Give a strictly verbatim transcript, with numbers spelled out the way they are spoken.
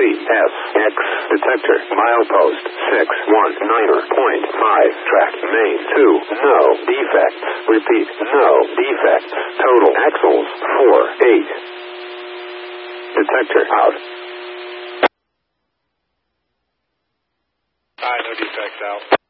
S, X, detector, milepost, six one niner point five, track, main, two, no defects, repeat, no defects, total axles, four, eight, detector, out. Alright, no defects out.